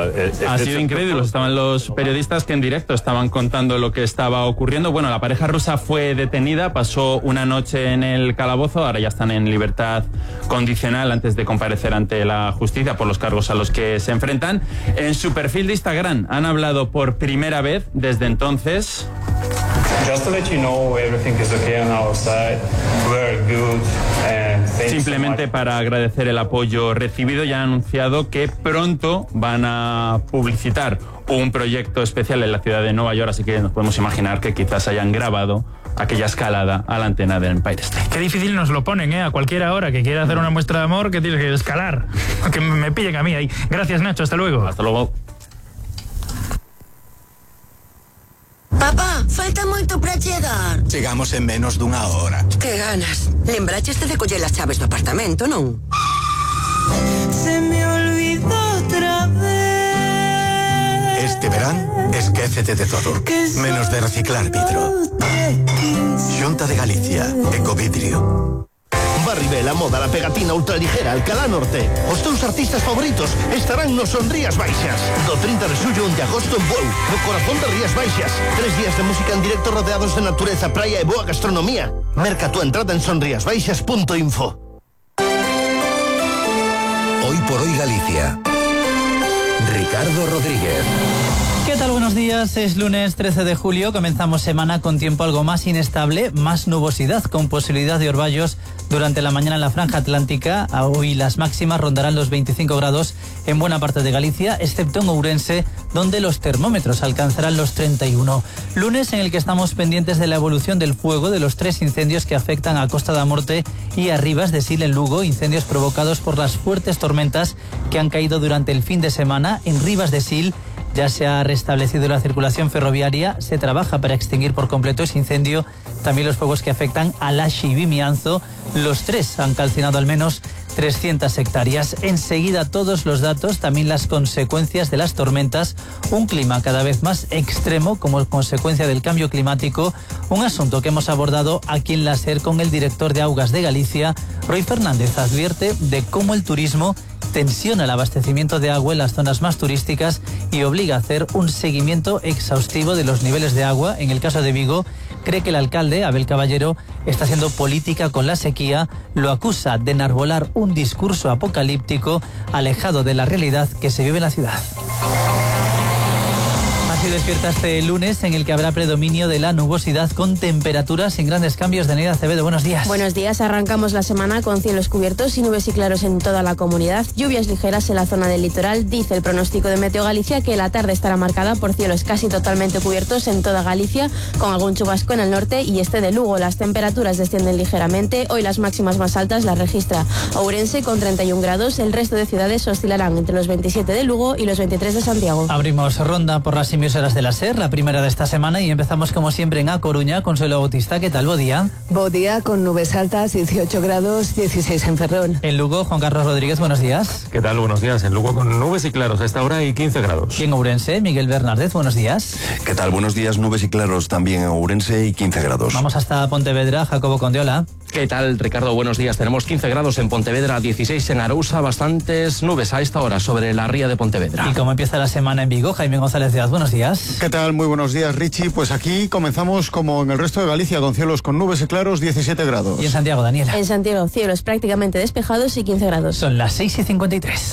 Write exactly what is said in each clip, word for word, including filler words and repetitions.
eh, ha sido increíble. Estaban los periodistas que en directo estaban contando lo que estaba ocurriendo. Bueno, la pareja rusa fue detenida, pasó una noche en el calabozo, ahora ya están en libertad condicional antes de comparecer ante la justicia por los cargos a los que se enfrentan. En su perfil de Instagram han hablado por primera vez desde entonces. Just to let you know, everything is okay on our side. We're good and thanks Simplemente so much. para agradecer el apoyo recibido, ya han anunciado que pronto van a publicitar un proyecto especial en la ciudad de Nueva York, así que nos podemos imaginar que quizás hayan grabado aquella escalada a la antena del Empire State. Qué difícil nos lo ponen, ¿eh? A cualquier hora que quiera hacer una muestra de amor, que tienes que escalar. Que me pillen a mí ahí. Gracias, Nacho. Hasta luego. Hasta luego. Papá, falta moito para chegar. Chegamos en menos dunha hora. Que ganas. Lembraches de coller as chaves do apartamento, non? Se me olvidó outra vez. Este verán, esquécete de todo. Menos de reciclar vidro. Xunta de Galicia, Ecovidrio. Barribel, a moda, la pegatina ultraligera, Alcalá Norte. Os teus artistas favoritos estarán nos Son Rías Baixas. Do trinta de xullo de agosto en Bueu, no corazón de Rías Baixas. Tres días de música en directo rodeados de natureza, praia e boa gastronomía. Merca tu entrada en sonriasbaixas punto info. Hoy por hoy Galicia. Ricardo Rodríguez. ¿Qué tal? Buenos días. Es lunes trece de julio. Comenzamos semana con tiempo algo más inestable, más nubosidad, con posibilidad de orvallos durante la mañana en la franja atlántica. Hoy las máximas rondarán los veinticinco grados en buena parte de Galicia, excepto en Ourense, donde los termómetros alcanzarán los treinta y uno. Lunes en el que estamos pendientes de la evolución del fuego de los tres incendios que afectan a Costa da Morte y a Rivas de Sil en Lugo, incendios provocados por las fuertes tormentas que han caído durante el fin de semana. En Rivas de Sil ya se ha restablecido la circulación ferroviaria, se trabaja para extinguir por completo ese incendio, también los fuegos que afectan a Laxe y Vimianzo. Los tres han calcinado al menos trescientas hectáreas. Enseguida todos los datos, también las consecuencias de las tormentas, un clima cada vez más extremo como consecuencia del cambio climático, un asunto que hemos abordado aquí en la SER con el director de Augas de Galicia. Roy Fernández advierte de cómo el turismo tensiona el abastecimiento de agua en las zonas más turísticas y obliga a hacer un seguimiento exhaustivo de los niveles de agua. En el caso de Vigo, cree que el alcalde, Abel Caballero, está haciendo política con la sequía, lo acusa de enarbolar un discurso apocalíptico alejado de la realidad que se vive en la ciudad. Así despierta este lunes en el que habrá predominio de la nubosidad con temperaturas sin grandes cambios. Daniela Acevedo, buenos días. Buenos días, arrancamos la semana con cielos cubiertos y nubes y claros en toda la comunidad, lluvias ligeras en la zona del litoral. Dice el pronóstico de Meteo Galicia que la tarde estará marcada por cielos casi totalmente cubiertos en toda Galicia, con algún chubasco en el norte y este de Lugo. Las temperaturas descienden ligeramente, hoy las máximas más altas las registra Ourense con treinta y un grados, el resto de ciudades oscilarán entre los veintisiete de Lugo y los veintitrés de Santiago. Abrimos ronda por las emisoras de la SER, la primera de esta semana, y empezamos como siempre en A Coruña. Consuelo Bautista, ¿qué tal? Bo día. Bo día, con nubes altas, dieciocho grados, dieciséis en Ferrol. En Lugo, Juan Carlos Rodríguez, buenos días. ¿Qué tal? Buenos días. En Lugo con nubes y claros a esta hora y quince grados. Y en Ourense, Miguel Bernardez, buenos días. ¿Qué tal? Buenos días, nubes y claros también en Ourense y quince grados. Vamos hasta Pontevedra, Jacobo Condiola. ¿Qué tal, Ricardo? Buenos días. Tenemos quince grados en Pontevedra, dieciséis en Arousa, bastantes nubes a esta hora sobre la ría de Pontevedra. ¿Y cómo empieza la semana en Vigo? Jaime González Díaz, buenos días. ¿Qué tal? Muy buenos días, Richie. Pues aquí comenzamos como en el resto de Galicia, con cielos con nubes y claros, diecisiete grados. ¿Y en Santiago, Daniela? En Santiago, cielos prácticamente despejados y quince grados. Son las seis y cincuenta y tres.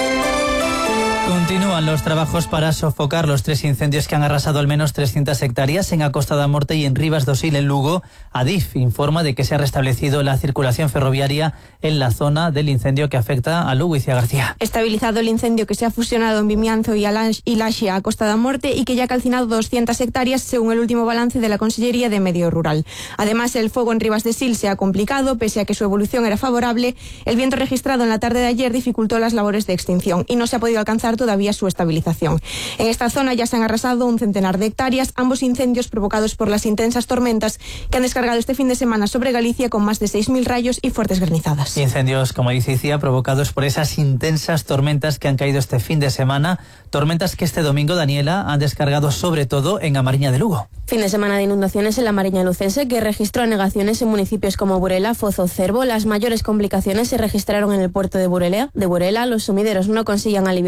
Continúan los trabajos para sofocar los tres incendios que han arrasado al menos trescientas hectáreas en A Costa da Morte y en Rivas do Sil en Lugo. Adif informa de que se ha restablecido la circulación ferroviaria en la zona del incendio que afecta a Lugo y Cia García. Estabilizado el incendio que se ha fusionado en Vimianzo y Laxe a Costa da Morte y que ya ha calcinado doscientas hectáreas según el último balance de la Consellería de Medio Rural. Además, el fuego en Rivas de Sil se ha complicado, pese a que su evolución era favorable. El viento registrado en la tarde de ayer dificultó las labores de extinción y no se ha podido alcanzar todavía su estabilización. En esta zona ya se han arrasado un centenar de hectáreas, ambos incendios provocados por las intensas tormentas que han descargado este fin de semana sobre Galicia con más de seis mil rayos y fuertes granizadas. Incendios, como dice Icía, provocados por esas intensas tormentas que han caído este fin de semana, tormentas que este domingo, Daniela, han descargado sobre todo en A Mariña de Lugo. Fin de semana de inundaciones en la Mariña lucense que registró anegaciones en municipios como Burela, Fozo, Cervo. Las mayores complicaciones se registraron en el puerto de Burela. De Burela, los sumideros no consiguen aliviar